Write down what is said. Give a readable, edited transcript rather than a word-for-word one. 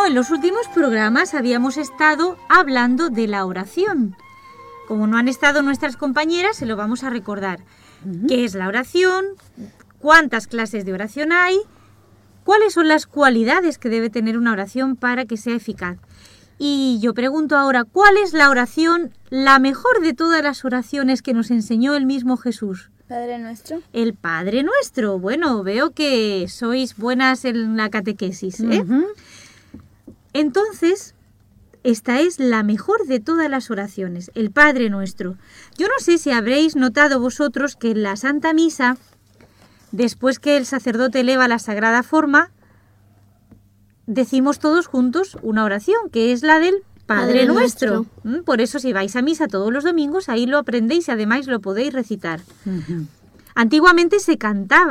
en los últimos programas habíamos estado hablando de la oración. Como no han estado nuestras compañeras, se lo vamos a recordar. ¿Qué es la oración? ¿Cuántas clases de oración hay? ¿Cuáles son las cualidades que debe tener una oración para que sea eficaz? Y yo pregunto ahora, ¿cuál es la oración, la mejor de todas las oraciones que nos enseñó el mismo Jesús? Padre Nuestro. El Padre Nuestro. Bueno, veo que sois buenas en la catequesis, ¿eh? Entonces, esta es la mejor de todas las oraciones, el Padre Nuestro. Yo no sé si habréis notado vosotros que en la Santa Misa, después que el sacerdote eleva la Sagrada Forma, decimos todos juntos una oración, que es la del Padre Nuestro. Por eso, si vais a misa todos los domingos, ahí lo aprendéis y además lo podéis recitar. Antiguamente se cantaba